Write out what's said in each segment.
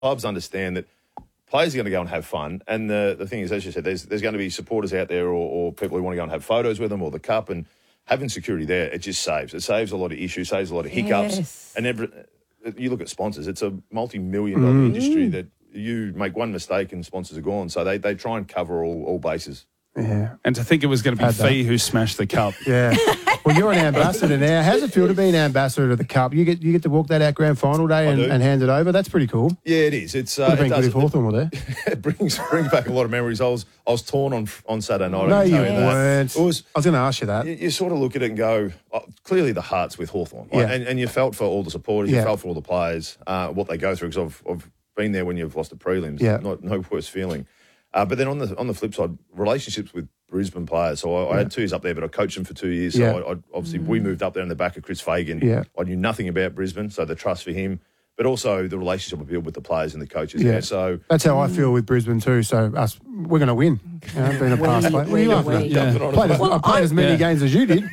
clubs understand that players are going to go and have fun. And the thing is, as you said, there's going to be supporters out there or people who want to go and have photos with them or the cup. And having security there, it just saves. It saves a lot of issues, saves a lot of hiccups. Yes. And you look at sponsors, it's a multi-million-dollar industry that you make one mistake and sponsors are gone. So they try and cover all bases. Yeah. And to think it was going to be Fee who smashed the cup. Yeah. Well, you're an ambassador now. How's it feel to be an ambassador to the Cup? You get to walk that out grand final day and hand it over. That's pretty cool. Yeah, it is. It's would have been good if Hawthorn were there. It brings back a lot of memories. I was torn on Saturday night. No, I can you tell you that. weren't. I was going to ask you that. You sort of look at it and go, clearly the heart's with Hawthorn. Yeah. And you felt for all the supporters, Yeah. you felt for all the players, what they go through, because I've been there when you've lost the prelims. Yeah. No worse feeling. But then on the flip side, relationships with Brisbane players. So I had 2 years up there, but I coached them for 2 years. So Yeah. obviously we moved up there in the back of Chris Fagan. Yeah. I knew nothing about Brisbane, so the trust for him, but also the relationship I built with the players and the coaches. Yeah. Yeah. So That's how I feel with Brisbane too. So we're going to win. You know, being a past player. What are you laughing at? I played as many games as you did.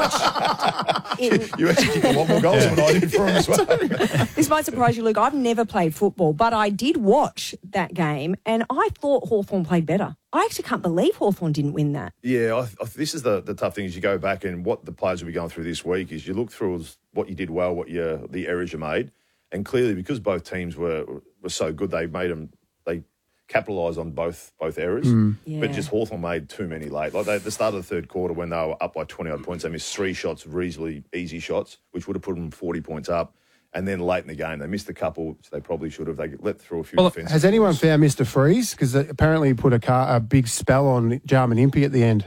you actually kicked a lot more goals than I did for him as well. This might surprise you, Luke. I've never played football, but I did watch that game, and I thought Hawthorn played better. I actually can't believe Hawthorn didn't win that. Yeah, this is the tough thing is you go back and what the players will be going through this week is you look through what you did well, the errors you made, and clearly because both teams were so good, they capitalised on both errors. Yeah. But just Hawthorn made too many late. Like at the start of the third quarter when they were up by 20-odd points, they missed 3 shots, reasonably easy shots, which would have put them 40 points up. And then late in the game, they missed a couple, which they probably should have. They let through a few defensive. Has anyone found Mr. Freeze? Because apparently he put a big spell on Jarman Impey at the end.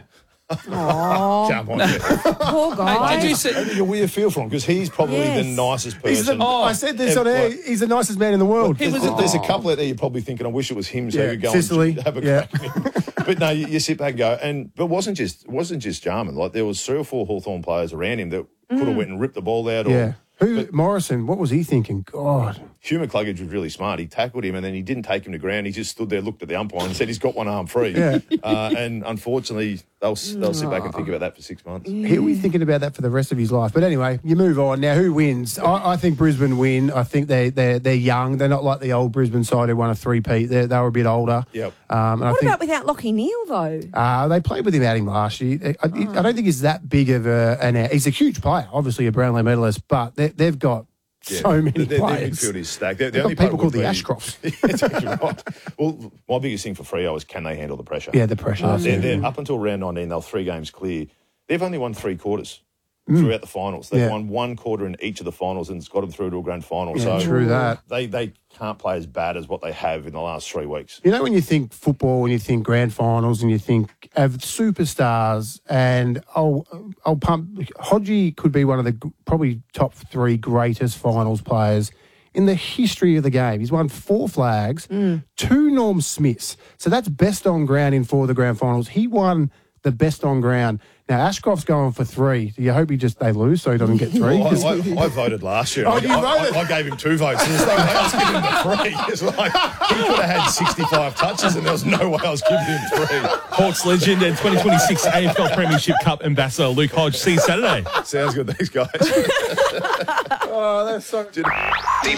Oh, Jump on it. poor guy. Did you see? I think a weird feel for him because he's probably Yes. the nicest person. I said this on air. He's the nicest man in the world. There's a couple out there you're probably thinking, I wish it was him so Yeah, you could go Sicily. and have a Yeah. crack at him. But no, you sit back and go, but it wasn't just Jarman. Like there was 3 or 4 Hawthorn players around him that could have went and ripped the ball out. Yeah. Morrison, what was he thinking? God. Hugh McCluggage was really smart. He tackled him and then he didn't take him to ground. He just stood there, looked at the umpire and said he's got one arm free. Yeah. And unfortunately, they'll sit back and think about that for 6 months. He'll be thinking about that for the rest of his life. But anyway, you move on. Now, who wins? I think Brisbane win. I think they're young. They're not like the old Brisbane side who won a three-peat. They were a bit older. Yep. What about without Lockie Neal, though? They played with him out him last year. I don't think he's that big of he's a huge player, obviously a Brownlow medalist, but they've got so many their players. midfield is stacked. They've got people called the Ashcrofts. That's actually right. Well, my biggest thing for Freo is can they handle the pressure? Yeah, the pressure. They're up until round 19, they're 3 games clear. They've only won 3 quarters throughout the finals. They've won 1 quarter in each of the finals and it's got them through to a grand final. Yeah, so true that. They can't play as bad as what they have in the last 3 weeks. You know, when you think football and you think grand finals and you think of superstars and I'll pump, Hodgie could be one of the probably top 3 greatest finals players in the history of the game. He's won 4 flags, 2 Norm Smiths. So that's best on ground in 4 of the grand finals. He won the best on ground. Now, Ashcroft's going for 3. Do you hope they lose so he doesn't get 3? Well, I voted last year. Oh, you voted? I gave him 2 votes. There's no way I was giving him 3. It's like he could have had 65 touches and there was no way I was giving him 3. Hawks legend and 2026 AFL Premiership Cup ambassador Luke Hodge. See you Saturday. Sounds good. Thanks, guys. Oh, that's so...